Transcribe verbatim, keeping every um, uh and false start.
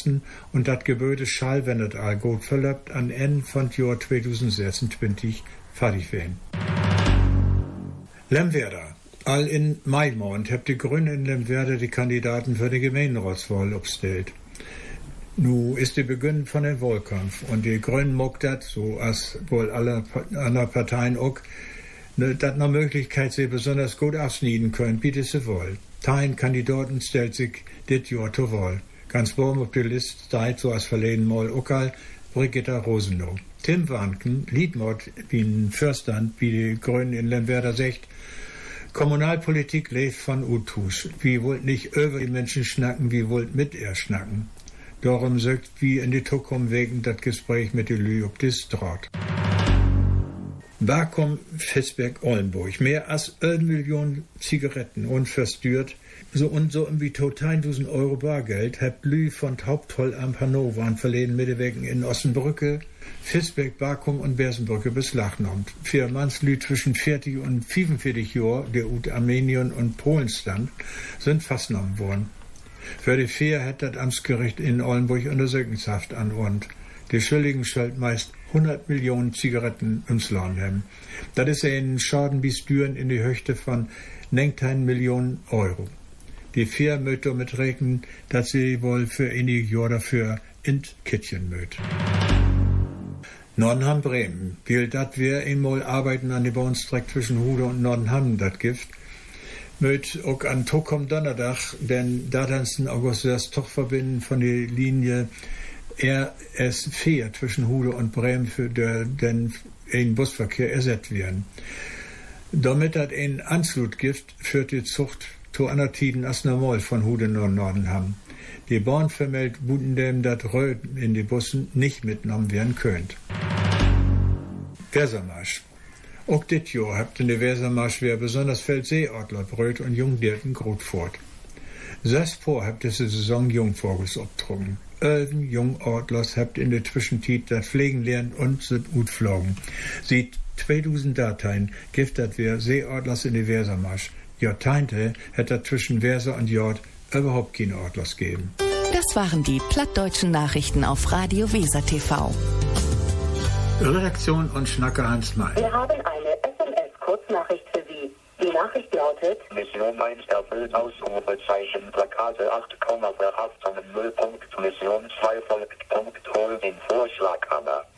Westen und das Gebäude Schall, wenn das all gut verlöbt, an Ende von Jahr zweitausendsechsundzwanzig fertig werden. Lemwerder. All in Maimond habt die Grünen in Lemwerder die Kandidaten für die Gemeinderatswahl aufgestellt. Nu ist der Beginn von dem Wahlkampf und die Grünen mag das, so als wohl alle anderen Parteien auch, ne, dat noch Möglichkeit sie besonders gut abschneiden können, bietet sie wohl. Tein Kandidaten stellt sich dit Jahr zur Wahl. Ganz warm auf der Liste steht, so als verleden Mal Okal, Brigitta Rosenow. Tim Warnken, Liedmord, wie ein Fürstand, wie die Grünen in Lemwerder sagt, Kommunalpolitik lebt von Utus. Wir wollt nicht über die Menschen schnacken, wir wollt mit ihr schnacken. Darum sagt wie in die Zukunft wegen das Gespräch mit den Lü ob das Draht. Vakuum Fitzberg-Ollenburg. Mehr als eine Million Zigaretten unverstört. So und so wie total tausend Euro Bargeld hat Lü von Haupttoll am Hannover an verleden Mittewegen in Ossenbrücke, Fitzberg, Vakuum und Bersenbrücke beschlagnahmt. Vier Mannslü zwischen vierzig und fünfundvierzig Jahren, der ut Armenien und Polen stand, sind festgenommen worden. Für die vier hat das Amtsgericht in Ollenburg Untersuchungshaft anordnet. Die Schuldigen stellt meist hundert Millionen Zigaretten ins Land haben. Das ist ein Schaden bis Düren in die Höchste von neunzehn Millionen Euro. Die vier möcht damit rechnen, dass sie wohl für einige Jahre dafür in Kittchen möcht. Nordenham-Bremen. Weil dat wir einmal arbeiten an die Bahnstrecke zwischen Hude und Nordenham, das Gift, möcht auch an Tokom Donnerdag, denn da dann den August das doch verbinden von der Linie R S vier zwischen Hude und Bremen für den ein Busverkehr ersetzt werden. Damit hat ein Anschlussgift für die Zucht zu einer Tiden als normal von Hude nach Nordenham. Die Bahn vermeldet Budendem, dass Röd in die Bussen nicht mitgenommen werden könnt. Wesermarsch. Auch dit Jahr habt in der Wesermarsch wer besonders viel Seeadler, Bröt und Jungdirten Grotfort. Sechs vor habt diese Saison Jungvogels obtrunken. Elfen Jungadlers habt in der Zwischenzeit das Pflegen lernen und sind gut flogen. Sieht zweitausend Dateien gibt das wer Seeadlers in der Wesermarsch. Jahrzehnte hätte zwischen Weser und Jord überhaupt keine Adlers geben. Das waren die plattdeutschen Nachrichten auf Radio Weser T V. Redaktion und Schnacker Hans May. Wir haben eine S M S-Kurznachricht für Sie. Die Nachricht lautet: Mission eins erfüllt, Ausrufezeichen, Plakate acht Komma verhaftung, Nullpunkt, Mission zwei folgt, Punkt, hol den Vorschlaghammer.